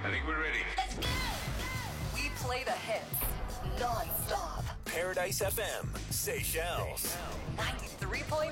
I think we're ready. Let's go! We play the hits non-stop. Paradise FM, Seychelles. 93.1